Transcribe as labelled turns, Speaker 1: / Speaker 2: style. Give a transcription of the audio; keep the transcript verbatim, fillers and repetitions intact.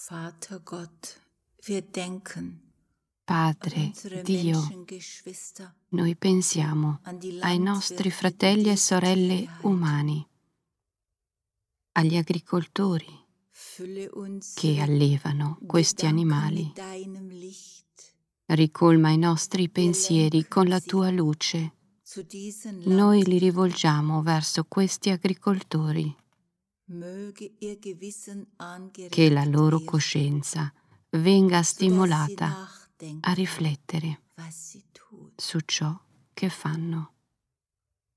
Speaker 1: Vater Gott, wir denken
Speaker 2: Padre Dio, noi pensiamo ai nostri fratelli e sorelle umani, agli agricoltori che allevano questi animali. Ricolma i nostri pensieri con la tua luce. Noi li rivolgiamo verso questi agricoltori. Che la loro coscienza venga stimolata a riflettere su ciò che fanno.